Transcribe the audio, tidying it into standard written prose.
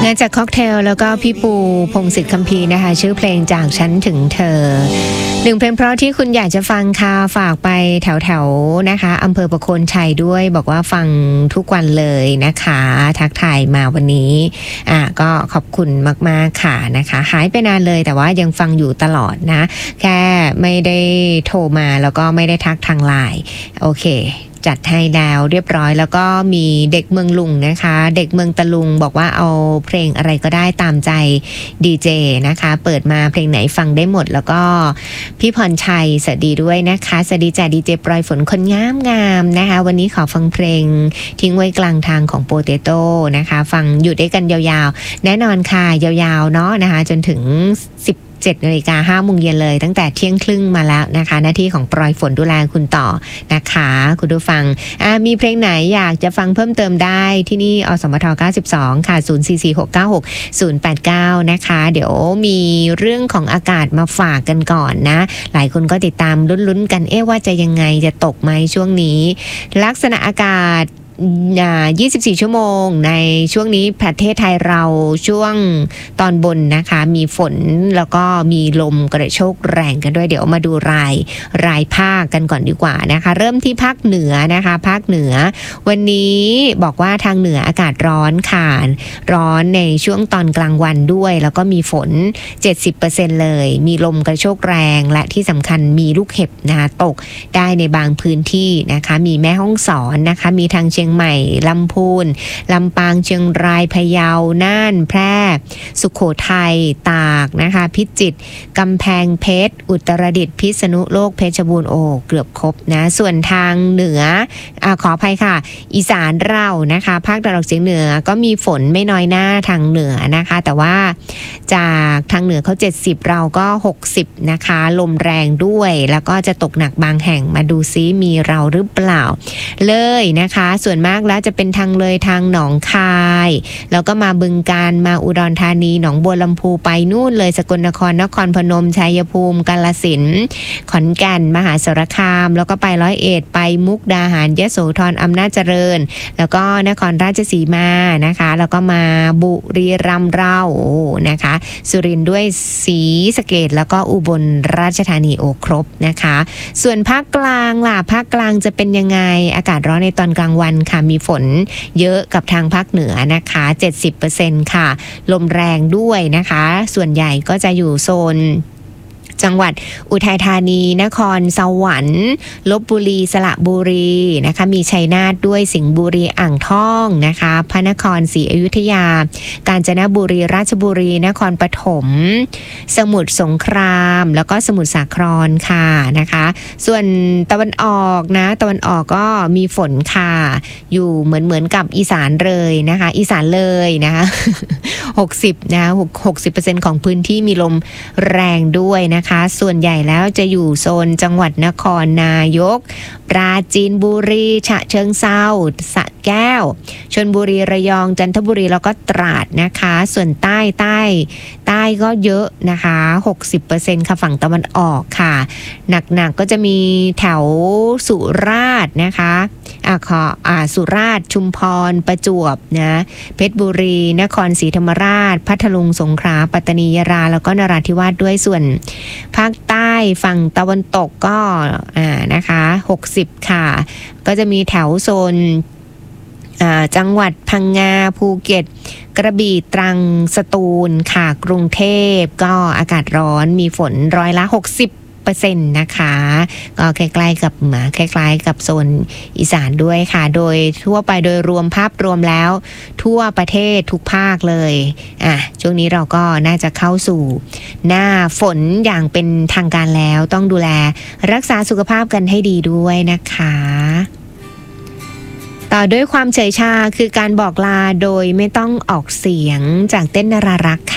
งานจากค็อกเทลแล้วก็พี่ปูพงศิษฐ์คัมภีร์นะคะชื่อเพลงจากฉันถึงเธอหนึ่งเพลงเพราะที่คุณอยากจะฟังค่ะฝากไปแถวๆนะคะอำเภอประโคนชัยด้วยบอกว่าฟังทุกวันเลยนะคะทักทายมาวันนี้ก็ขอบคุณมากๆค่ะนะคะหายไปนานเลยแต่ว่ายังฟังอยู่ตลอดนะแค่ไม่ได้โทรมาแล้วก็ไม่ได้ทักทางไลน์โอเคจัดให้แล้วเรียบร้อยแล้วก็มีเด็กเมืองลุงนะคะเด็กเมืองตะลุงบอกว่าเอาเพลงอะไรก็ได้ตามใจดีเจนะคะเปิดมาเพลงไหนฟังได้หมดแล้วก็พี่พรชัยสวัสดีด้วยนะคะสวัสดีจ้ะดีเจปลอยฝนคนงามนะคะวันนี้ขอฟังเพลงทิ้งไว้กลางทางของโปเตโต้นะคะฟังอยู่ด้วยกันยาวๆแน่นอนค่ะยาวๆเนาะนะคะจนถึง7 นาฬิกา 5 โมงเย็นเลยตั้งแต่เที่ยงครึ่งมาแล้วนะคะหน้าที่ของปลอยฝนดูแลคุณต่อนะคะคุณผู้ฟังมีเพลงไหนอยากจะฟังเพิ่มเติมได้ที่นี่อสมท92ค่ะ0446960089นะคะเดี๋ยวมีเรื่องของอากาศมาฝากกันก่อนนะหลายคนก็ติดตามลุ้นๆกันว่าจะยังไงจะตกไหมช่วงนี้ลักษณะอากาศ24 ชั่วโมงในช่วงนี้ประเทศไทยเราช่วงตอนบนนะคะมีฝนแล้วก็มีลมกระโชกแรงกันด้วยเดี๋ยวมาดูรายภาคกันก่อนดีกว่านะคะเริ่มที่ภาคเหนือนะคะภาคเหนือวันนี้บอกว่าทางเหนืออากาศร้อนค่ะร้อนในช่วงตอนกลางวันด้วยแล้วก็มีฝน 70% เลยมีลมกระโชกแรงและที่สำคัญมีลูกเห็บนะคะตกได้ในบางพื้นที่นะคะมีแม่ฮ่องสอนนะคะมีทางเชียงใหม่ลำพูนลำปางเชียงรายพะเยาน่านแพร่สุโขทัยตากนะคะพิจิตรกำแพงเพชรอุตรดิตถ์พิษณุโลกเพชรบูรณ์เกือบครบนะส่วนทางเหนือขออภัยค่ะอีสานเรานะคะภาคตะวันออกเฉียงเหนือก็มีฝนไม่น้อยหน้าทางเหนือนะคะแต่ว่าจากทางเหนือเขา70เราก็60นะคะลมแรงด้วยแล้วก็จะตกหนักบางแห่งมาดูซิมีเราหรือเปล่าเลยนะคะส่วนมากแล้วจะเป็นทางเลยทางหนองคายแล้วก็มาบึงกาฬมาอุดรธานีหนองบัวลำพูไปนู่นเลยสกลนครนครพนมชัยภูมิกาฬสินธุ์ขอนแก่นมหาสารคามแล้วก็ไป101ไปมุกดาหารยโสธรอำนาจเจริญแล้วก็นครราชสีมานะคะแล้วก็มาบุรีรัมย์เรานะคะสุรินทร์ด้วยศรีสะเกษแล้วก็อุบลราชธานีครบนะคะส่วนภาคกลางล่ะภาคกลางจะเป็นยังไงอากาศร้อนในตอนกลางวันค่ะมีฝนเยอะกับทางภาคเหนือนะคะ 70% ค่ะลมแรงด้วยนะคะส่วนใหญ่ก็จะอยู่โซนจังหวัดอุทัยธานีนครสวรรค์ลพบุรีสระบุรีนะคะมีชัยนาทด้วยสิงห์บุรีอ่างทองนะคะพระนครศรีอยุธยากาญจนบุรีราชบุรีนครปฐมสมุทรสงครามแล้วก็สมุทรสาครค่ะนะคะส่วนตะวันออกนะตะวันออกก็มีฝนค่ะอยู่เหมือนกับอีสานเลยนะคะอีสานเลยนะคะ60นะ60% ของพื้นที่มีลมแรงด้วยนะคะส่วนใหญ่แล้วจะอยู่โซนจังหวัดนครนายกปราจีนบุรีฉะเชิงเทราสระแก้วชลบุรีระยองจันทบุรีแล้วก็ตราดนะคะส่วนใต้ก็เยอะนะคะ 60% ค่ะฝั่งตะวันออกค่ะหนักก็จะมีแถวสุราษฎร์นะคะสุราษฎร์ชุมพรประจวบนะเพชรบุรีนครศรีธรรมราชพัทลุงสงขลาปัตตานียะลาแล้วก็นราธิวาสด้วยส่วนภาคใต้ฝั่งตะวันตกก็นะคะ60ค่ะก็จะมีแถวโซนจังหวัดพังงาภูเก็ตกระบี่ตรังสตูลค่ะกรุงเทพก็อากาศร้อนมีฝน60%นะคะก็ใกล้ๆกับโซนอีสานด้วยค่ะโดยทั่วไปโดยรวมภาพรวมแล้วทั่วประเทศทุกภาคเลยช่วงนี้เราก็น่าจะเข้าสู่หน้าฝนอย่างเป็นทางการแล้วต้องดูแลรักษาสุขภาพกันให้ดีด้วยนะคะต่อด้วยความเฉยชาคือการบอกลาโดยไม่ต้องออกเสียงจากเต้นนรารักษ์ค่ะ